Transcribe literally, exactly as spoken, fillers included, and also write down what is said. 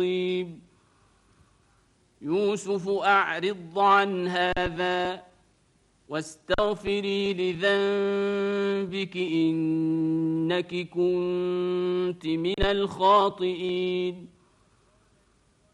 يوسف أعرض عن هذا واستغفري لذنبك إنك كنت من الخاطئين